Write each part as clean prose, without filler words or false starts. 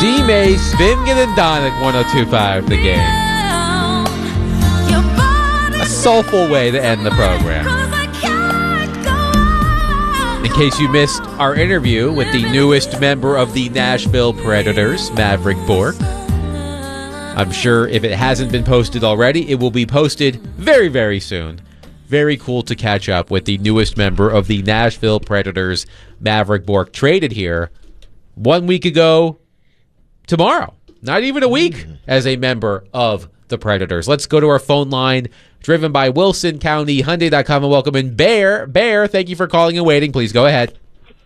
D-May, Svingen and Donick, 102.5 The Game. A soulful way to end the program. In case you missed our interview with the newest member of the Nashville Predators, Maverick Bourque. I'm sure if it hasn't been posted already, it will be posted very, very soon. Very cool to catch up with the newest member of the Nashville Predators, Maverick Bourque, traded here 1 week ago tomorrow. Not even a week as a member of the Predators. Let's go to our phone line, driven by Wilson County Hyundai.com, and welcome in Bear. Bear, thank you for calling and waiting. Please go ahead.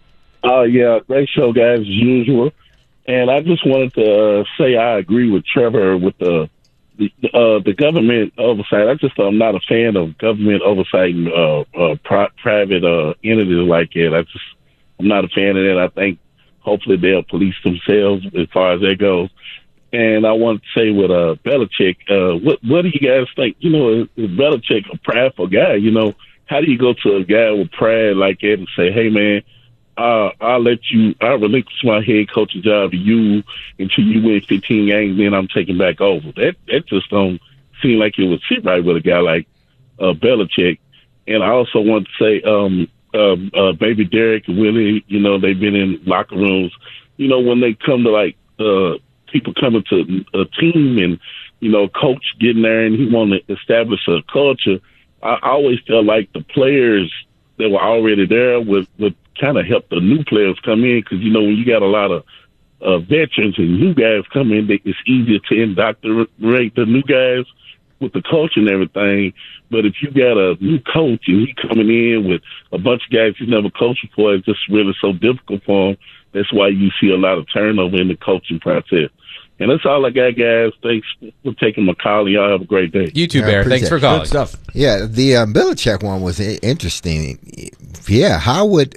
Yeah, great show, guys, as usual. And I just wanted to say I agree with Trevor with the government oversight. I'm not a fan of government oversight and private entities like that. I'm not a fan of that. I think hopefully they'll police themselves as far as that goes. And I want to say with Belichick, what do you guys think? You know, is Belichick a prideful guy? You know, how do you go to a guy with pride like that and say, hey, man, I'll relinquish my head coaching job to you until you win 15 games, then I'm taking back over. That just don't seem like it would sit right with a guy like Belichick. And I also want to say, Baby Derek and Willie, you know, they've been in locker rooms. You know, when they come to, like, people coming to a team and, you know, coach getting there and he want to establish a culture, I always felt like the players that were already there would kind of help the new players come in, because, you know, when you got a lot of veterans and new guys come in, it's easier to indoctrinate the new guys with the culture and everything. But if you got a new coach and he coming in with a bunch of guys he's never coached before, it's just really so difficult for him. That's why you see a lot of turnover in the coaching process. And that's all I got, guys. Thanks for taking my call. Y'all have a great day. You too, Bear. Thanks for calling. Good stuff. Yeah, the Belichick one was interesting. Yeah, how would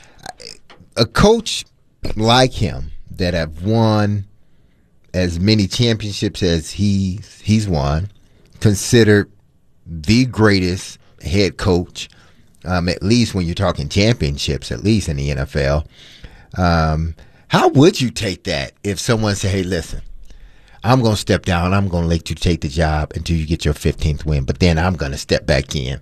a coach like him that have won as many championships as he's won, considered the greatest head coach, at least when you're talking championships, at least in the NFL, how would you take that if someone said, hey, listen, I'm going to step down. I'm going to let you take the job until you get your 15th win, but then I'm going to step back in.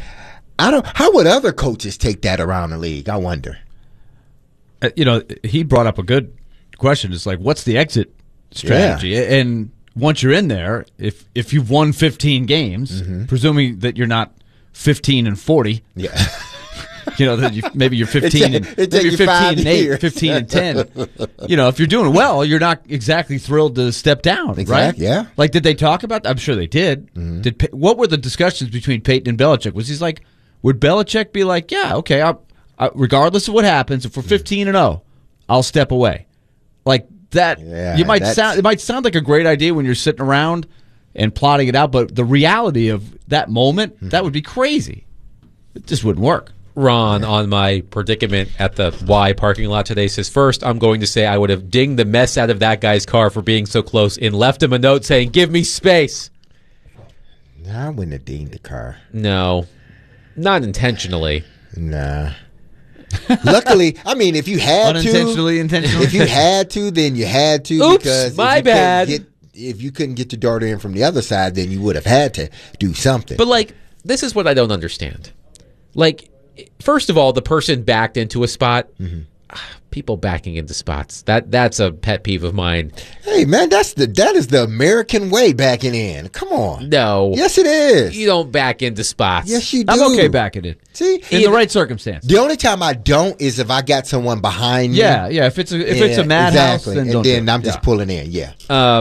How would other coaches take that around the league? I wonder. You know, he brought up a good question. It's like, what's the exit strategy? Yeah. And once you're in there, if you've won 15 games, presuming that you're not 15-40, yeah. You know, that maybe you're 15 and 8, 15 and 10. You know, if you're doing well, you're not exactly thrilled to step down, right? Yeah. Like, did they talk about that? I'm sure they did. What were the discussions between Peyton and Belichick? Was he's like, would Belichick be like, yeah, okay, regardless of what happens, if we're 15-0, I'll step away, like that? Yeah, it might sound like a great idea when you're sitting around and plotting it out, but the reality of that moment, that would be crazy. It just wouldn't work. Ron, on my predicament at the Y parking lot today, says, first, I'm going to say I would have dinged the mess out of that guy's car for being so close and left him a note saying, give me space. No, I wouldn't have dinged the car. No, not intentionally. Nah. Luckily, I mean, if you had intentionally, if you had to, then you had to. Oops, because my bad. If you couldn't get your daughter in from the other side, then you would have had to do something. But, like, this is what I don't understand. Like, first of all, the person backed into a spot. People backing into spots. That's a pet peeve of mine. Hey, man, that is the American way, backing in. Come on. No. Yes, it is. You don't back into spots. Yes, you do. I'm okay backing it. See? In the right circumstance. The only time I don't is if I got someone behind me. Yeah. If it's a madhouse, exactly. Then I'm just pulling in. Yeah.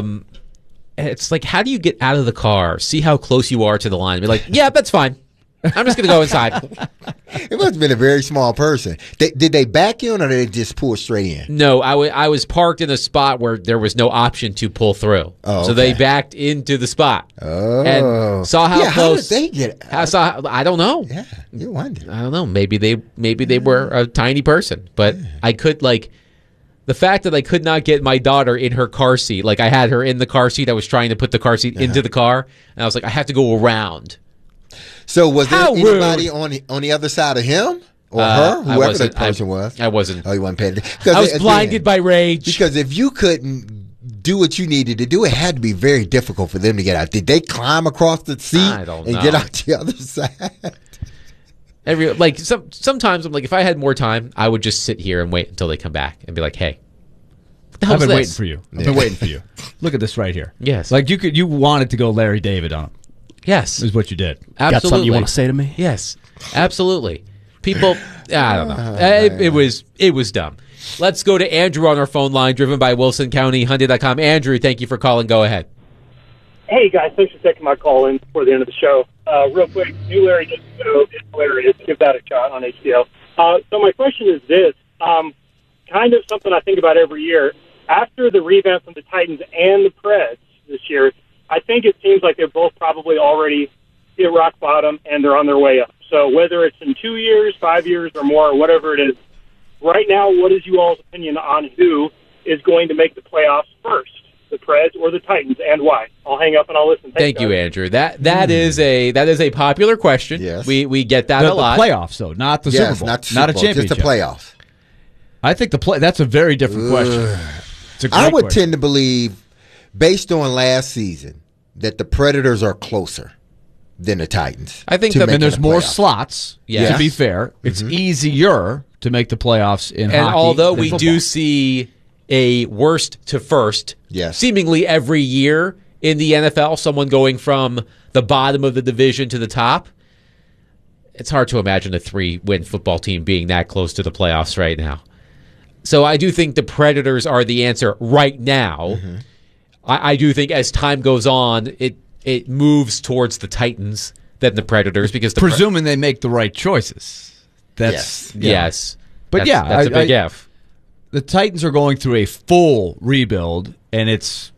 It's like, how do you get out of the car, see how close you are to the line, and be like, yeah, that's fine. I'm just going to go inside. It must have been a very small person. Did they back in or did they just pull straight in? No, I was parked in a spot where there was no option to pull through. Oh, okay. So they backed into the spot. Oh. And saw how close. How did they get I don't know. Yeah, you wonder. I don't know. Maybe they were a tiny person. But I could, like, the fact that I could not get my daughter in her car seat, like I had her in the car seat, I was trying to put the car seat into the car, and I was like, I have to go around. So was there anybody on the other side of him or her, whoever that person was? I wasn't. Oh, you wasn't paying attention. I was blinded by rage. Because if you couldn't do what you needed to do, it had to be very difficult for them to get out. Did they climb across the seat I don't and know. get out the other side? Sometimes I'm like, if I had more time, I would just sit here and wait until they come back and be like, hey, what the I've hell's been this? waiting for you. I've been waiting for you. Look at this right here. Yes. Like you wanted to go Larry David on him. Yes, Is what you did. absolutely. Got something you want to say to me? Yes, absolutely. People, I don't know. It was dumb. Let's go to Andrew on our phone line, driven by Wilson County Hyundai.com. Andrew, thank you for calling. Go ahead. Hey, guys, thanks for taking my call in before the end of the show. Real quick, new Larry just so it's hilarious. Give that a shot on HBO. So my question is this, kind of something I think about every year. After the revamp from the Titans and the Preds this year, I think it seems like they're both probably already hit rock bottom and they're on their way up. So whether it's in 2 years, 5 years, or more, or whatever it is, right now, what is you all's opinion on who is going to make the playoffs first? The Preds or the Titans, and why? I'll hang up and I'll listen. Thank you, Andrew. That is a popular question. Yes. We get that a lot. The playoffs, though, not the Yes, Super Bowl, not the Super Bowl, a championship. just the playoffs. I think that's a very different question. It's a great I would question. tend to believe, based on last season, that the Predators are closer than the Titans. I think to that- making And there's the more playoffs. slots. Yes. To be fair, it's easier to make the playoffs in And hockey. although than we football. do see a worst to first, Yes. seemingly every year in the NFL, someone going from the bottom of the division to the top, it's hard to imagine a 3-win football team being that close to the playoffs right now. So I do think the Predators are the answer right now. I do think as time goes on, it moves towards the Titans than the Predators because the presuming they make the right choices. That's yes. But That's- yeah, that's a big F. the Titans are going through a full rebuild, and it's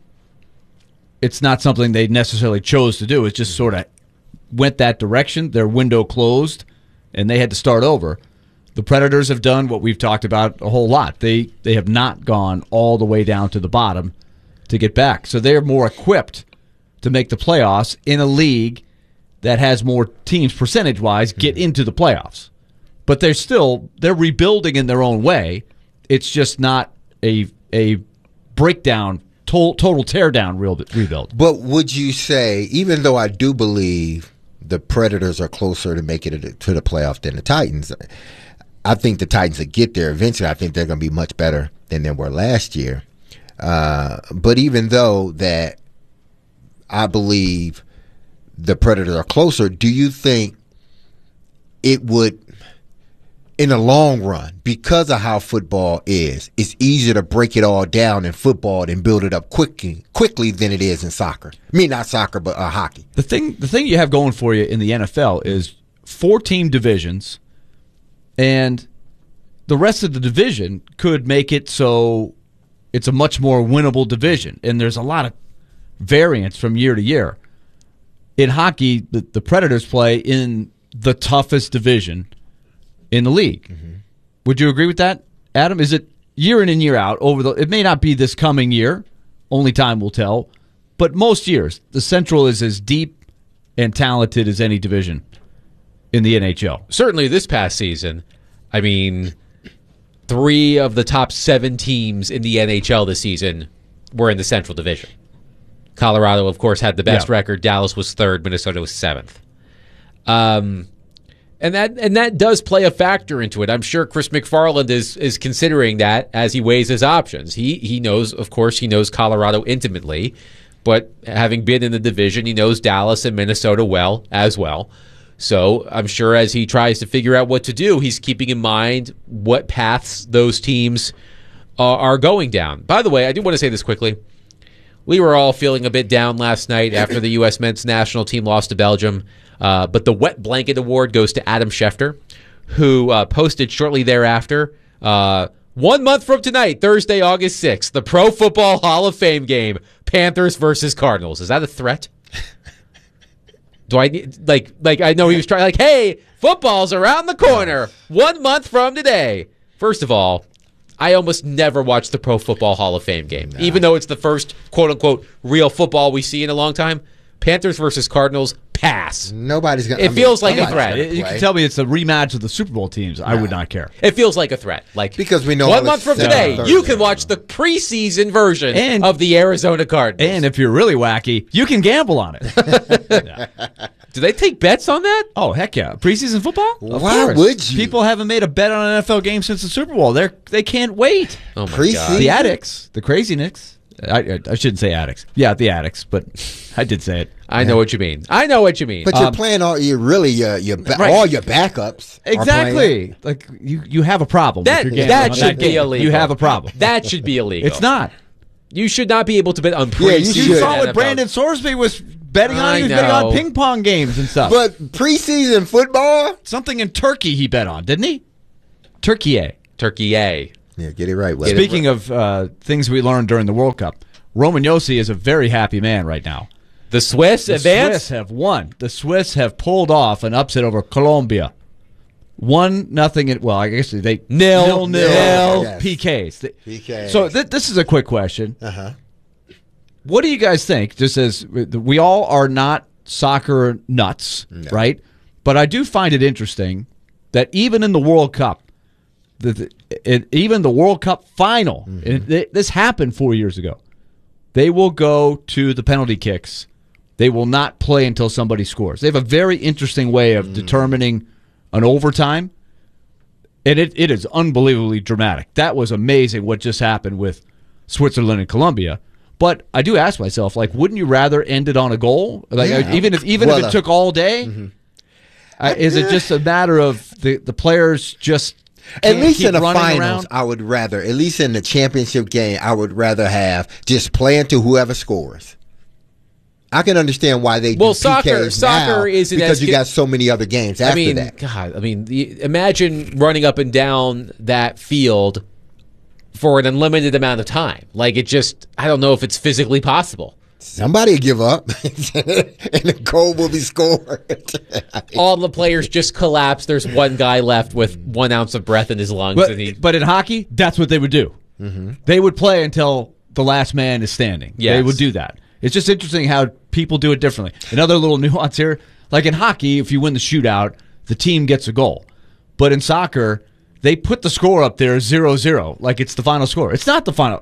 not something they necessarily chose to do. It just sort of went that direction. Their window closed, and they had to start over. The Predators have done what we've talked about a whole lot. They have not gone all the way down to the bottom to get back. So they're more equipped to make the playoffs in a league that has more teams percentage-wise get into the playoffs. But they're rebuilding in their own way. It's just not a breakdown, total tear-down rebuild. But would you say, even though I do believe the Predators are closer to making it to the playoff than the Titans, I think the Titans will get there eventually. I think they're going to be much better than they were last year. But even though that I believe the Predators are closer, do you think it would, in the long run, because of how football is, it's easier to break it all down in football and build it up quickly than it is in soccer? I mean, not soccer, but hockey. The thing you have going for you in the NFL is 4-team divisions, and the rest of the division could make it so it's a much more winnable division, and there's a lot of variance from year to year. In hockey, the Predators play in the toughest division in the league. Would you agree with that, Adam? Is it year in and year out it may not be this coming year, only time will tell, but most years the Central is as deep and talented as any division in the NHL. Certainly this past season, I mean, 3 of the top 7 teams in the NHL this season were in the Central Division. Colorado, of course, had the best record. Dallas was 3rd. Minnesota was 7th. And that does play a factor into it. I'm sure Chris McFarland is considering that as he weighs his options. He knows, of course, he knows Colorado intimately, but having been in the division, he knows Dallas and Minnesota well as well. So I'm sure as he tries to figure out what to do, he's keeping in mind what paths those teams are going down. By the way, I do want to say this quickly. We were all feeling a bit down last night after the U.S. men's national team lost to Belgium. But the Wet Blanket Award goes to Adam Schefter, who posted shortly thereafter, 1 month from tonight, Thursday, August 6th, the Pro Football Hall of Fame game, Panthers versus Cardinals. Is that a threat? Do I need, like I know he was trying, hey, football's around the corner, 1 month from today. First of all, I almost never watch the Pro Football Hall of Fame game, even though it's the first quote-unquote real football we see in a long time. Panthers versus Cardinals, pass. Nobody's gonna. It feels like a threat. You can tell me it's a rematch of the Super Bowl teams. I would not care. It feels like a threat. Like because we know 1 month from today, Thursday. you can watch the preseason version of the Arizona Cardinals. And if you're really wacky, you can gamble on it. Do they take bets on that? Oh, heck yeah. Preseason football? Of Why course. would you? People haven't made a bet on an NFL game since the Super Bowl. They can't wait. Oh my Preseason? god! The addicts, the crazy Knicks. I shouldn't say addicts. Yeah, the addicts, but I did say it. I know what you mean. I know what you mean. But you're playing all your all your backups. are Exactly. Like you have a problem. That- if you're that gambling on should be game. illegal. You have a problem. That should be illegal. It's not. You should not be able to bet on Yeah, you preseason. should. You saw what NFL. Brandon Sorsby was betting on. I He was betting know. on ping pong games and stuff. But preseason football. Something in Turkey he bet on, didn't he? Turkey. Turkey A. Yeah, get it right. Wes. Speaking of things we learned during the World Cup, Roman Yossi is a very happy man right now. The Swiss The advance. Swiss have won. The Swiss have pulled off an upset over Colombia. 1-0. Well, I guess they Nil. Yes. PKs. PKs. So this is a quick question. Uh-huh. What do you guys think? Just as we all are not soccer nuts, right? But I do find it interesting that even in the World Cup, even the World Cup final, this happened 4 years ago. They will go to the penalty kicks. They will not play until somebody scores. They have a very interesting way of determining an overtime, and it is unbelievably dramatic. That was amazing what just happened with Switzerland and Colombia. But I do ask myself, like, wouldn't you rather end it on a goal? Like, Yeah. even if it took all day, is it just a matter of the players just At can't least keep in the running finals, around? I would rather. At least in the championship game, I would rather have just play into whoever scores. I can understand why they do Well, soccer PKs now isn't because as you good- got so many other games after that. God, imagine running up and down that field for an unlimited amount of time. Like, I don't know if it's physically possible. Somebody will give up, and the goal will be scored. All the players just collapse. There's one guy left with 1 ounce of breath in his lungs. But in hockey, that's what they would do. They would play until the last man is standing. Yes. They would do that. It's just interesting how people do it differently. Another little nuance here, like in hockey, if you win the shootout, the team gets a goal. But in soccer, they put the score up there 0-0, like it's the final score. It's not the final.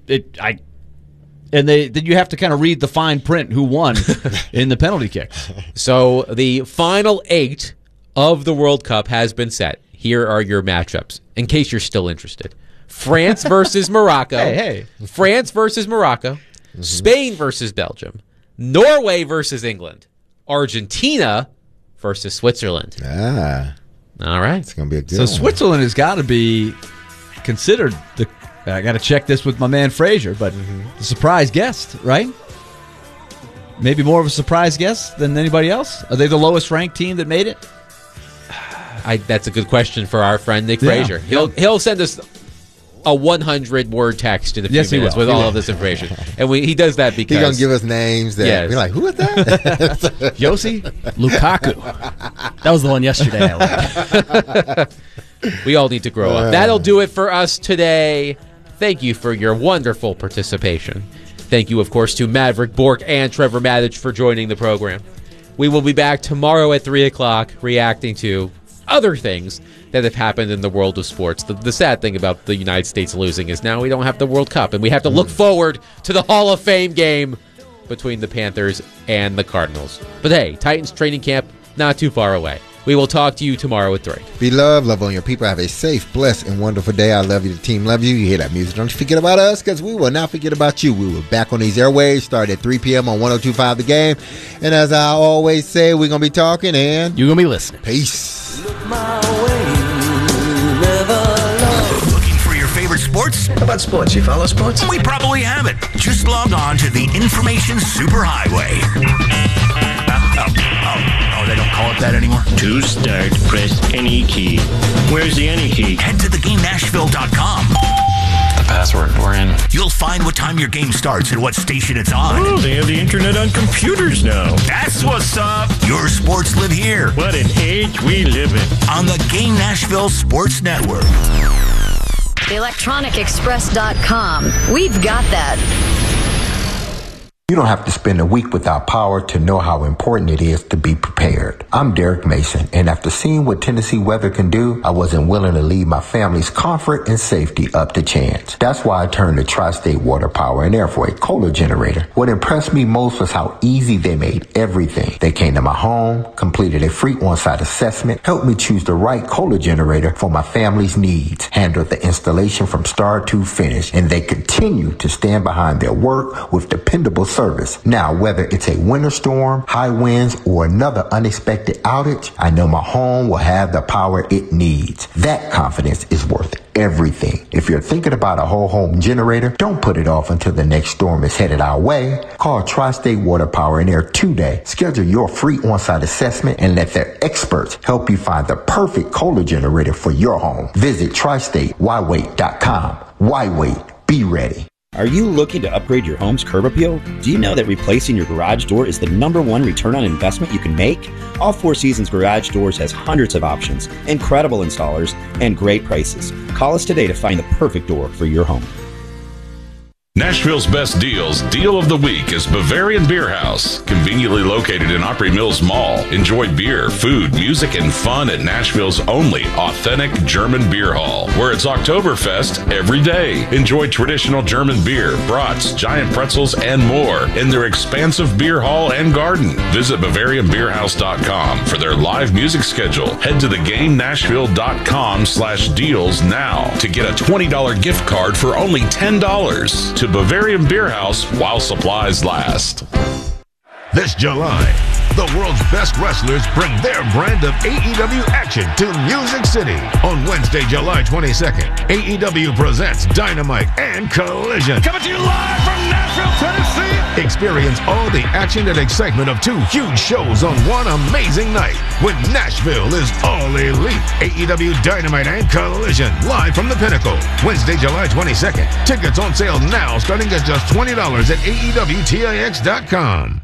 And then you have to kind of read the fine print who won in the penalty kicks. So the final 8 of the World Cup has been set. Here are your matchups, in case you're still interested. France versus Morocco. Hey. France versus Morocco. Spain versus Belgium. Norway versus England. Argentina versus Switzerland. Ah, All right. it's gonna be a good So one. Switzerland has got to be considered the. I got to check this with my man Frazier, but the surprise guest, right? Maybe more of a surprise guest than anybody else. Are they the lowest ranked team that made it? That's a good question for our friend Nick Yeah. Frazier. He'll send us a 100-word text in a few Yes, he minutes will. with He all will. of this information. And he does that because He's gonna give us names that Yes. we're like, who is that? Yossi? Lukaku. That was the one yesterday I learned. we all need to grow up. That'll do it for us today. Thank you for your wonderful participation. Thank you, of course, to Maverick Bork and Trevor Maddich for joining the program. We will be back tomorrow at 3 o'clock reacting to other things that have happened in the world of sports. The sad thing about the United States losing is now we don't have the World Cup, and we have to look forward to the Hall of Fame game between the Panthers and the Cardinals. But hey, Titans training camp not too far away. We will talk to you tomorrow at 3. Be loved, love on your people. Have a safe, blessed, and wonderful day. I love you. The team loves you. You hear that music. Don't forget about us, because we will not forget about you. We will be back on these airways, start at 3 p.m. on 102.5 The Game. And as I always say, we're going to be talking, and You're going to be listening. peace. Looking for your favorite sports? How about sports? You follow sports? We probably have it. Just log on to the Information Superhighway. Oh, they don't call it that anymore? To start, press any key. Where's the any key? Head to theGameNashville.com. The password, we're in. You'll find what time your game starts and what station it's on. Oh, they have the internet on computers now. That's what's up. Your sports live here What an age we live in. on the Game Nashville Sports Network. ElectronicExpress.com. We've got that. You don't have to spend a week without power to know how important it is to be prepared. I'm Derek Mason, and after seeing what Tennessee weather can do, I wasn't willing to leave my family's comfort and safety up to chance. That's why I turned to Tri-State Water Power and Air for a Kohler generator. What impressed me most was how easy they made everything. They came to my home, completed a free on-site assessment, helped me choose the right Kohler generator for my family's needs, handled the installation from start to finish, and they continue to stand behind their work with dependable service. Now, whether it's a winter storm, high winds, or another unexpected outage, I know my home will have the power it needs. That confidence is worth everything. If you're thinking about a whole home generator, don't put it off until the next storm is headed our way. Call Tri-State Water Power and Air today. Schedule your free on-site assessment and let their experts help you find the perfect Kohler generator for your home. Visit tristatewhywait.com. Why wait? Be ready. Are you looking to upgrade your home's curb appeal? Do you know that replacing your garage door is the #1 return on investment you can make? All Four Seasons Garage Doors has hundreds of options, incredible installers, and great prices. Call us today to find the perfect door for your home. Nashville's best deals, deal of the week is Bavarian Beer House. Conveniently located in Opry Mills Mall. Enjoy beer, food, music, and fun at Nashville's only authentic German beer hall, where it's Oktoberfest every day. Enjoy traditional German beer, brats, giant pretzels, and more in their expansive beer hall and garden. Visit BavarianBeerHouse.com for their live music schedule. Head to theGameNashville.com/deals now to get a $20 gift card for only $10 to Bavarian Beer House while supplies last. This July, the world's best wrestlers bring their brand of AEW action to Music City. On Wednesday, July 22nd, AEW presents Dynamite and Collision. Coming to you live from Nashville, Tennessee. Experience all the action and excitement of 2 huge shows on one amazing night when Nashville is all elite. AEW Dynamite and Collision, live from the Pinnacle. Wednesday, July 22nd. Tickets on sale now starting at just $20 at AEWTIX.com.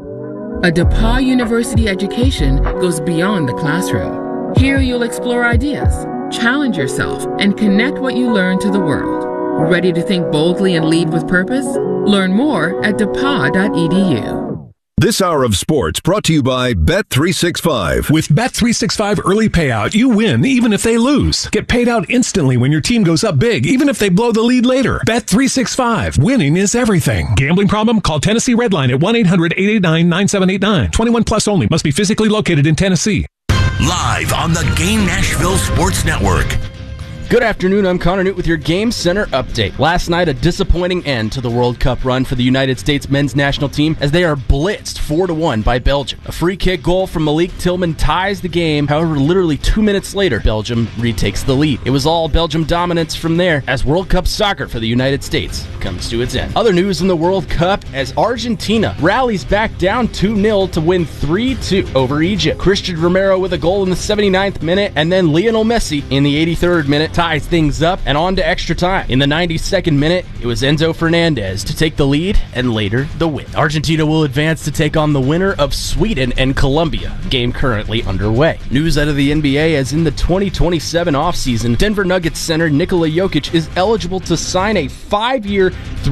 A DePauw University education goes beyond the classroom. Here you'll explore ideas, challenge yourself, and connect what you learn to the world. Ready to think boldly and lead with purpose? Learn more at depaw.edu. This hour of sports brought to you by Bet365. With Bet365 early payout, you win even if they lose. Get paid out instantly when your team goes up big, even if they blow the lead later. Bet365. Winning is everything. Gambling problem? Call Tennessee Redline at 1-800-889-9789. 21 plus only. Must be physically located in Tennessee. Live on the Game Nashville Sports Network. Good afternoon, I'm Connor Newt with your Game Center update. Last night, a disappointing end to the World Cup run for the United States men's national team as they are blitzed 4-1 by Belgium. A free kick goal from Malik Tillman ties the game. However, literally 2 minutes later, Belgium retakes the lead. It was all Belgium dominance from there as World Cup soccer for the United States comes to its end. Other news in the World Cup as Argentina rallies back down 2-0 to win 3-2 over Egypt. Christian Romero with a goal in the 79th minute, and then Lionel Messi in the 83rd minute ties things up and on to extra time. In the 92nd minute, it was Enzo Fernandez to take the lead and later the win. Argentina will advance to take on the winner of Sweden and Colombia, game currently underway. News out of the NBA as in the 2027 offseason, Denver Nuggets center Nikola Jokic is eligible to sign a 5-year,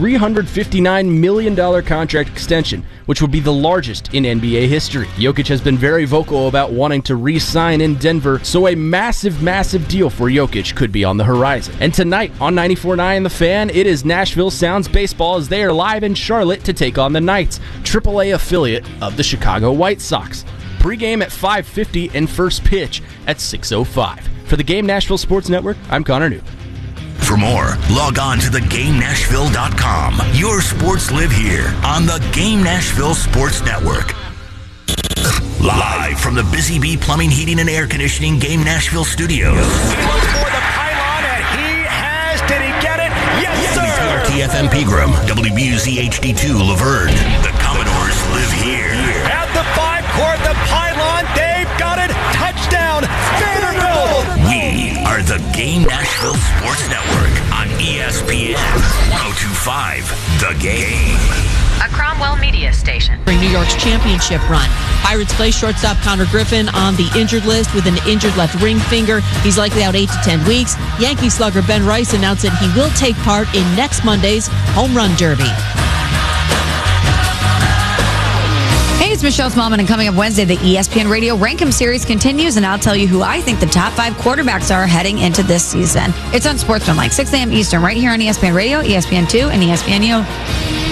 $359 million contract extension, which would be the largest in NBA history. Jokic has been very vocal about wanting to re-sign in Denver, so a massive, massive deal for Jokic could be on the horizon. And tonight on 94.9 The Fan, it is Nashville Sounds Baseball as they are live in Charlotte to take on the Knights, AAA affiliate of the Chicago White Sox. Pre-game at 5:50 and first pitch at 6:05. For the Game Nashville Sports Network, I'm Connor Newt. For more, log on to theGameNashville.com. Your sports live here on the Game Nashville Sports Network. Live from the Busy Bee Plumbing, Heating, and Air Conditioning Game Nashville Studios. Did he get it? Yes, sir! TFM Pegram, WBUZ HD2 Laverne. The Commodores live here. At the 5-court, the pylon, Dave got it. Touchdown, Vanderbilt! We are the Game Nashville Sports Network on ESPN 102.5 The Game. A Cromwell media station. New York's championship run. Pirates play shortstop Connor Griffin on the injured list with an injured left ring finger. He's likely out 8 to 10 weeks. Yankee slugger Ben Rice announced that he will take part in next Monday's Home Run Derby. it's Michelle Smallman, and coming up Wednesday, the ESPN Radio Rankem Series continues, and I'll tell you who I think the top 5 quarterbacks are heading into this season. It's on Sportsman, like 6 a.m. Eastern, right here on ESPN Radio, ESPN2, and ESPNU.